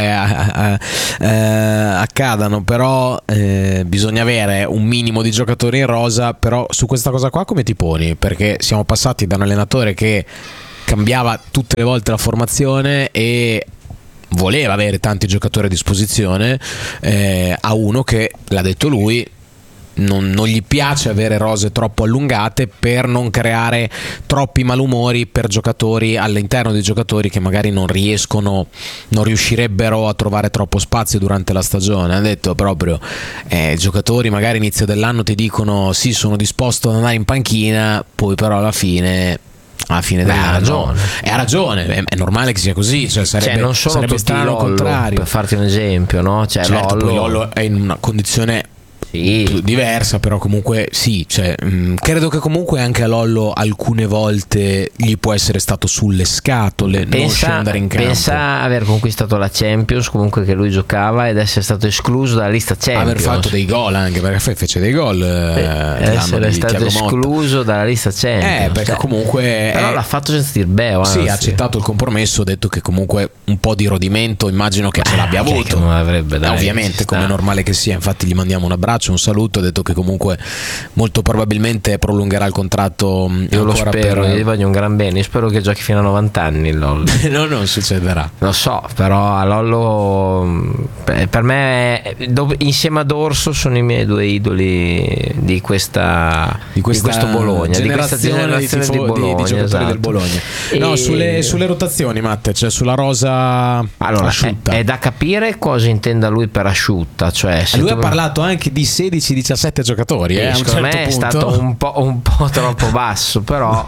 accadano, però bisogna avere un minimo di giocatori in rosa. Però su questa cosa qua come ti poni? Perché siamo passati da un allenatore che cambiava tutte le volte la formazione e voleva avere tanti giocatori a disposizione, a uno che, l'ha detto lui, non gli piace avere rose troppo allungate per non creare troppi malumori per giocatori all'interno dei giocatori che magari non riuscirebbero a trovare troppo spazio durante la stagione. Ha detto proprio giocatori magari inizio dell'anno ti dicono sì, sono disposto ad andare in panchina, poi però alla fine dell'anno ha ragione, è normale che sia così, cioè non sono tutti strano Lollo, contrario, per farti un esempio, no? Cioè, certo, Lollo è in una condizione diversa, però comunque sì, cioè, credo che comunque anche a Lollo alcune volte gli può essere stato sulle scatole non scendere in campo. Pensa aver conquistato la Champions, comunque che lui giocava, ed essere stato escluso dalla lista Champions, aver fatto dei gol, anche perché fece dei gol, essere stato escluso dalla lista Champions, perché comunque però l'ha fatto senza dir beo, sì, ha accettato il compromesso, ha detto che comunque un po' di rodimento immagino che ce l'abbia avuto, non avrebbe, dai, ovviamente, come è normale che sia. Infatti gli mandiamo un abbraccio, un saluto. Ha detto che comunque molto probabilmente prolungherà il contratto. Io lo spero, gli voglio un gran bene. Io spero che giochi fino a 90 anni Lollo. No, non succederà, lo so, però a Lollo per me insieme ad Orso sono i miei due idoli di questo Bologna, di questa generazione di Bologna, di giocatori, esatto, del Bologna. No, sulle rotazioni, Matte, cioè sulla rosa, allora, asciutta, è da capire cosa intenda lui per asciutta, cioè lui ha parlato anche di 16-17 giocatori, secondo me è stato un po' troppo basso, però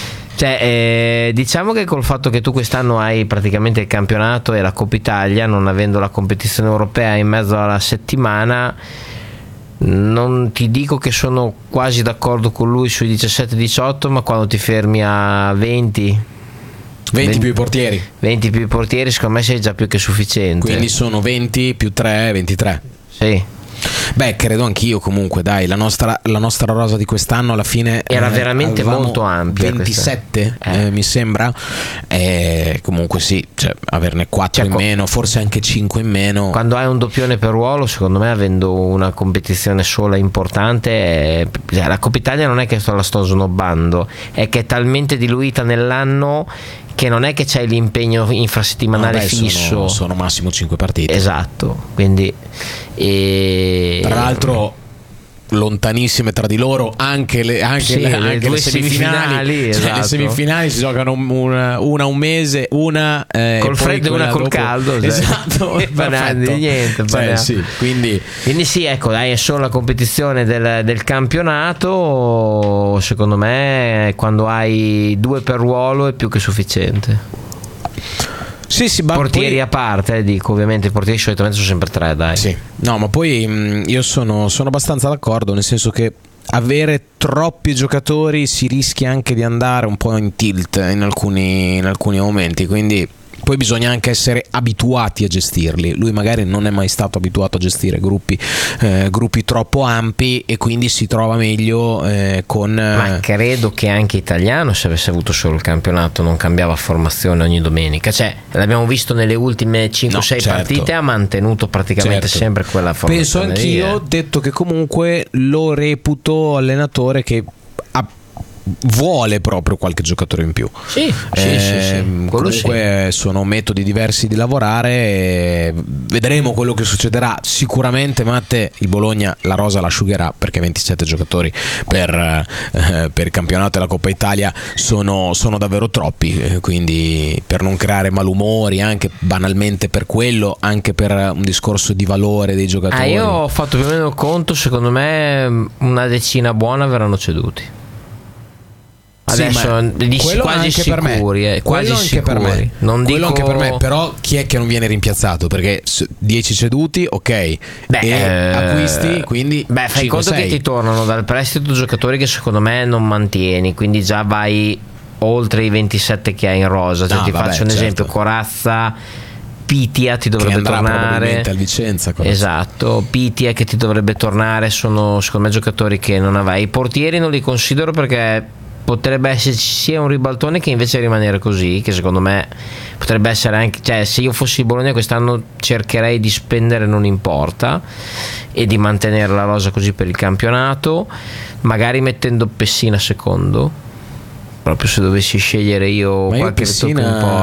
diciamo che col fatto che tu quest'anno hai praticamente il campionato e la Coppa Italia, non avendo la competizione europea in mezzo alla settimana, non ti dico che sono quasi d'accordo con lui sui 17-18, ma quando ti fermi a 20 più i portieri, 20 più i portieri, secondo me sei già più che sufficiente. Quindi sono 20 più 3, 23. Sì. Beh, credo anch'io, comunque dai, la nostra rosa di quest'anno alla fine era veramente molto ampia, 27 mi sembra, comunque sì, cioè, averne 4 in meno, forse anche 5 in meno. Quando hai un doppione per ruolo, secondo me, avendo una competizione sola importante, la Coppa Italia non è che la sto snobbando, è che è talmente diluita nell'anno che non è che c'hai l'impegno infrasettimanale fisso. Sono massimo 5 partite. Esatto, quindi tra l'altro lontanissime tra di loro, anche le due semifinali. Esatto. Le semifinali si giocano una un mese, una col freddo e una col dopo. caldo. Esatto, Niente. Sì, quindi sì, ecco, dai, è solo la competizione del campionato. Secondo me, quando hai 2 per ruolo è più che sufficiente. Sì, portieri poi, a parte, dico, ovviamente i portieri solitamente sono sempre 3, dai. Sì. No, ma poi io sono abbastanza d'accordo, nel senso che avere troppi giocatori si rischia anche di andare un po' in tilt in alcuni momenti, quindi poi bisogna anche essere abituati a gestirli. Lui magari non è mai stato abituato a gestire gruppi troppo ampi e quindi si trova meglio con ma credo che anche Italiano, se avesse avuto solo il campionato, non cambiava formazione ogni domenica, cioè l'abbiamo visto nelle ultime 5-6 partite, ha mantenuto praticamente sempre quella formazione. Penso anch'io, detto che comunque lo reputo allenatore che vuole proprio qualche giocatore in più. Sì. Comunque sono metodi diversi di lavorare, vedremo quello che succederà. Sicuramente, Matte, il Bologna la rosa l'asciugherà, perché 27 giocatori per il campionato e la Coppa Italia sono davvero troppi, quindi per non creare malumori, anche banalmente per quello, anche per un discorso di valore dei giocatori. Io ho fatto più o meno conto, secondo me una decina buona verranno ceduti. Adesso dici quasi sicuri, quasi sicuri. Per me. Non dico... Quello anche per me, però chi è che non viene rimpiazzato? Perché 10 ceduti, ok, e acquisti, quindi fai 5, conto 6. Che ti tornano dal prestito giocatori che secondo me non mantieni, quindi già vai oltre i 27 che hai in rosa. Cioè, ti faccio un esempio: Corazza, Pitia ti dovrebbe tornare al Vicenza. Esatto, Pitia che ti dovrebbe tornare, sono secondo me giocatori che non avrai. I portieri non li considero perché potrebbe esserci sia un ribaltone che invece rimanere così, che secondo me potrebbe essere anche, cioè se io fossi Bologna quest'anno cercherei di spendere non importa e di mantenere la rosa così per il campionato, magari mettendo Pessina secondo, proprio se dovessi scegliere io qualche Pessina un po'.